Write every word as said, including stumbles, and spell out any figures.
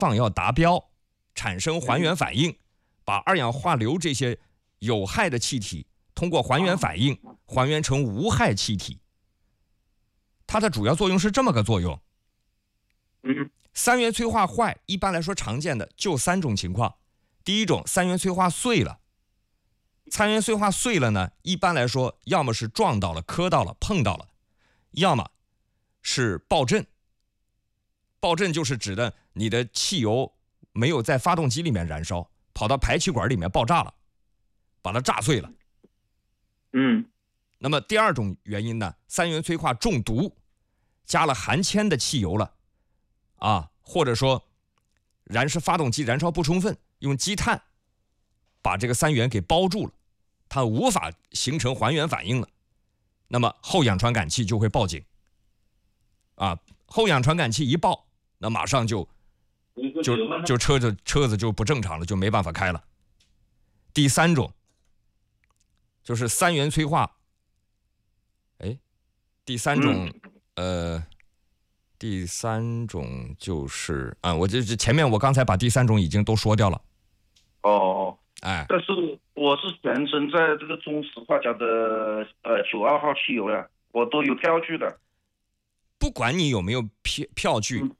放药达标，产生还原反应，把二氧化硫这些有害的气体通过还原反应还原成无害气体。它的主要作用是这么个作用。三元催化坏一般来说常见的就三种情况。第一种，三元催化碎了。三元催化碎了呢，一般来说要么是撞到了、磕到了、碰到了，要么是爆震。爆震就是指的你的汽油没有在发动机里面燃烧，跑到排气管里面爆炸了，把它炸碎了。 嗯。 那么第二种原因呢，三元催化中毒，加了含铅的汽油了，啊，或者说燃烧发动机燃烧不充分，用积碳把这个三元给包住了，它无法形成还原反应了，那么后氧传感器就会报警。啊，后氧传感器一报，那马上就就就车子车子就不正常了，就没办法开了。第三种就是三元催化，哎，第三种、嗯、呃，第三种就是啊，我这这前面我刚才把第三种已经都说掉了。 哦， 哎， 但是我是全程在这个中石化家的呃九二号汽油呀，我都有票据的。 不管你有没有票票据，